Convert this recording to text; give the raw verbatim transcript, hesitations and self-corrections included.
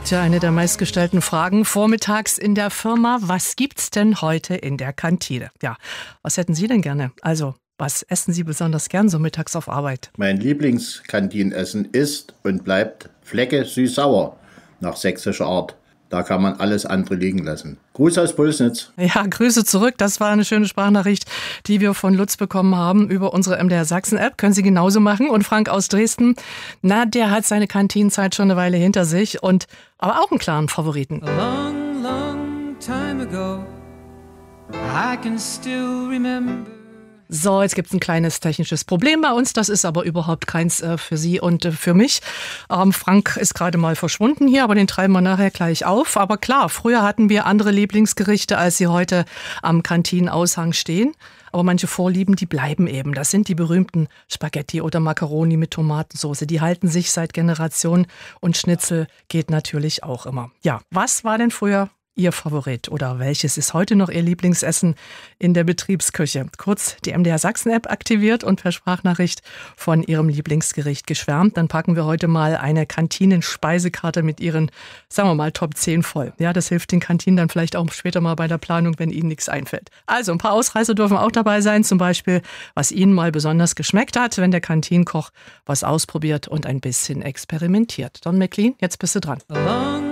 Tja, eine der meistgestellten Fragen vormittags in der Firma. Was gibt's denn heute in der Kantine? Ja, was hätten Sie denn gerne? Also, was essen Sie besonders gern so mittags auf Arbeit? Mein Lieblingskantinenessen ist und bleibt Flecke süß-sauer nach sächsischer Art. Da kann man alles andere liegen lassen. Gruß aus Pulsnitz. Ja, Grüße zurück. Das war eine schöne Sprachnachricht, die wir von Lutz bekommen haben über unsere M D R Sachsen-App. Können Sie genauso machen. Und Frank aus Dresden, na, der hat seine Kantinenzeit schon eine Weile hinter sich und aber auch einen klaren Favoriten. A long, long time ago, I can still remember. So, jetzt gibt's ein kleines technisches Problem bei uns. Das ist aber überhaupt keins äh, für Sie und äh, für mich. Ähm, Frank ist gerade mal verschwunden hier, aber den treiben wir nachher gleich auf. Aber klar, früher hatten wir andere Lieblingsgerichte, als sie heute am Kantinenaushang stehen. Aber manche Vorlieben, die bleiben eben. Das sind die berühmten Spaghetti oder Macaroni mit Tomatensauce. Die halten sich seit Generationen und Schnitzel geht natürlich auch immer. Ja, was war denn früher Ihr Favorit oder welches ist heute noch Ihr Lieblingsessen in der Betriebsküche? Kurz die M D R Sachsen-App aktiviert und per Sprachnachricht von Ihrem Lieblingsgericht geschwärmt. Dann packen wir heute mal eine Kantinenspeisekarte mit Ihren, sagen wir mal, Top zehn voll. Ja, das hilft den Kantinen dann vielleicht auch später mal bei der Planung, wenn Ihnen nichts einfällt. Also ein paar Ausreißer dürfen auch dabei sein. Zum Beispiel, was Ihnen mal besonders geschmeckt hat, wenn der Kantinenkoch was ausprobiert und ein bisschen experimentiert. Don McLean, jetzt bist du dran. A long